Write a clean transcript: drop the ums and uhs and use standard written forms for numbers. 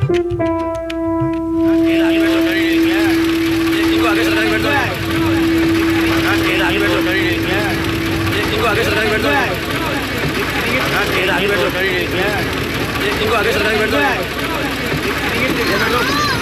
आगे बैठो, खड़ी नहीं है। इनको आगे सरकार बैठ दो। आगे बैठो, खड़ी नहीं है। इनको आगे सरकार बैठ दो। आगे बैठो, खड़ी नहीं है। इनको आगे सरकार बैठ दो।